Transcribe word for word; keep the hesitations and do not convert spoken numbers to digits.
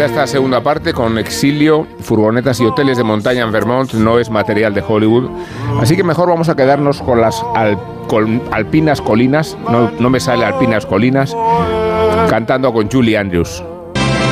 decía, esta segunda parte con exilio, furgonetas y hoteles de montaña en Vermont no es material de Hollywood. Así que mejor vamos a quedarnos con las al, con alpinas colinas, no, no me sale alpinas colinas, cantando con Julie Andrews.